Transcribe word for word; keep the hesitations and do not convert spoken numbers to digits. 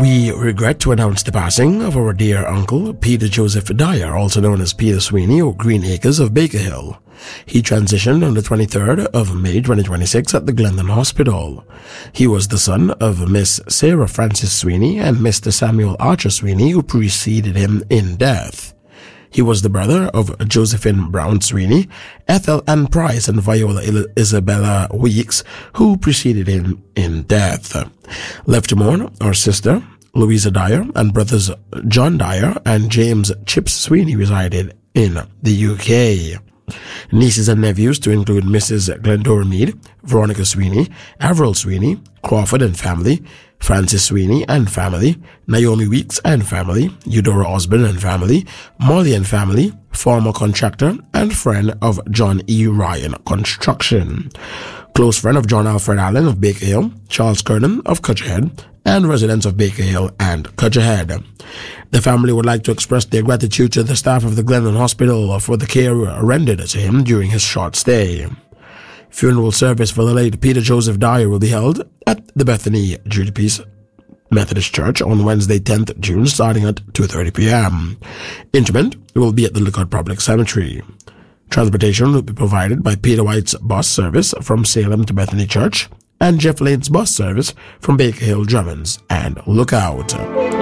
We regret to announce the passing of our dear uncle, Peter Joseph Dyer, also known as Peter Sweeney or Green Acres of Baker Hill. He transitioned on the twenty-third of May twenty twenty-six at the Glendon Hospital. He was the son of Miss Sarah Frances Sweeney and Mister Samuel Archer Sweeney, who preceded him in death. He was the brother of Josephine Brown Sweeney, Ethel Ann Price, and Viola Isabella Weeks, who preceded him in death. Left to mourn, our sister, Louisa Dyer, and brothers John Dyer and James Chips Sweeney resided in the U K. Nieces and nephews to include Missus Glendora Mead, Veronica Sweeney, Avril Sweeney, Crawford and family, Francis Sweeney and family, Naomi Weeks and family, Eudora Osborne and family, Molly and family, former contractor and friend of John E. Ryan Construction. Close friend of John Alfred Allen of Baker Hill, Charles Kernan of Cutcherhead, and residents of Baker Hill and Cutcherhead. The family would like to express their gratitude to the staff of the Glendon Hospital for the care rendered to him during his short stay. Funeral service for the late Peter Joseph Dyer will be held at the Bethany Judy Peace Methodist Church on Wednesday, tenth June, starting at two thirty p.m. Interment will be at the Lookout Public Cemetery. Transportation will be provided by Peter White's bus service from Salem to Bethany Church and Jeff Lane's bus service from Baker Hill, Drummonds, and Lookout.